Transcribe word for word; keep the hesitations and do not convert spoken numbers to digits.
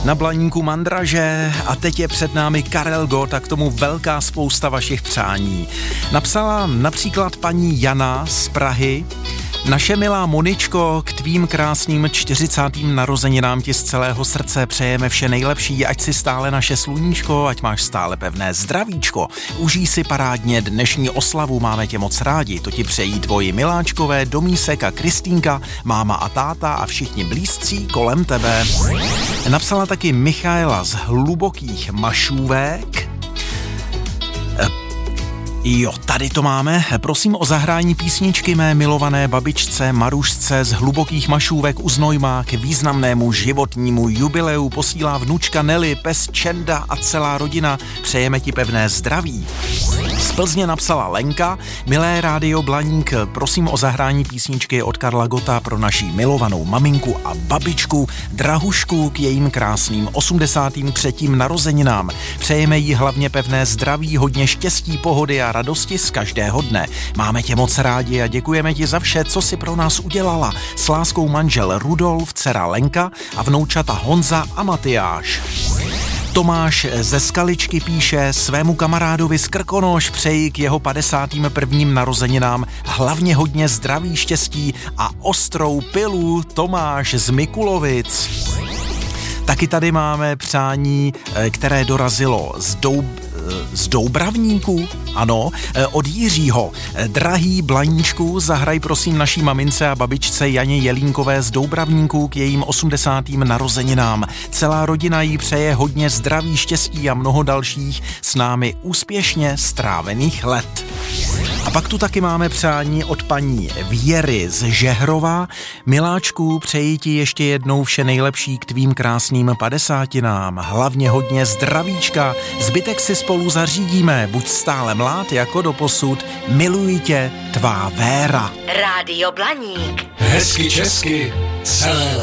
Na Blaníku Mandraže a teď je před námi Karel Gott a k tomu velká spousta vašich přání. Napsala například paní Jana z Prahy: Naše milá Moničko, k tvým krásným čtyřicátým narozeninám ti z celého srdce přejeme vše nejlepší, ať si stále naše sluníčko, ať máš stále pevné zdravíčko. Užij si parádně dnešní oslavu, máme tě moc rádi, to ti přejí tvoji miláčkové, Domísek a Kristýnka, máma a táta a všichni blízcí kolem tebe. Napsala taky Michaela z Hlubokých Mašůvek. Jo, tady to máme. Prosím o zahrání písničky mé milované babičce Marušce z Hlubokých Mašůvek u Znojma k významnému životnímu jubileu. Posílá vnučka Nelly, pes Čenda a celá rodina. Přejeme ti pevné zdraví. Z Plzně napsala Lenka: Milé rádio Blaník, prosím o zahrání písničky od Karla Gotta pro naší milovanou maminku a babičku Drahušku k jejím krásným osmdesátým třetím narozeninám. Přejeme jí hlavně pevné zdraví, hodně štěstí, pohody a radosti z každého dne. Máme tě moc rádi a děkujeme ti za vše, co si pro nás udělala. S láskou manžel Rudolf, dcera Lenka a vnoučata Honza a Matyáš. Tomáš ze Skaličky píše: Svému kamarádovi z Krkonoš přeji k jeho padesátým prvním narozeninám hlavně hodně zdraví, štěstí a ostrou pilu. Tomáš z Mikulovic. Taky tady máme přání, které dorazilo z Doub... z Doubravníku, ano, od Jiřího. Drahý Blaníčku, zahraj prosím naší mamince a babičce Janě Jelínkové z Doubravníku k jejím osmdesátým narozeninám. Celá rodina jí přeje hodně zdraví, štěstí a mnoho dalších s námi úspěšně strávených let. A pak tu taky máme přání od paní Věry z Žehrova. Miláčku, přeji ti ještě jednou vše nejlepší k tvým krásným padesátinám. Hlavně hodně zdravíčka, zbytek si spolu zařídíme. Buď stále mlád jako doposud. Miluji tě, tvá Véra. Rádio Blaník. Hezky česky celé